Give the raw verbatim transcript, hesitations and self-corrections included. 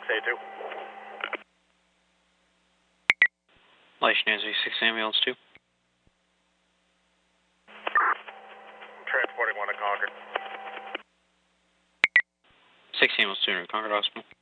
Stay two. Light Nancy six ambulance two. Transporting one to Concord. six ambulance two to Concord Hospital.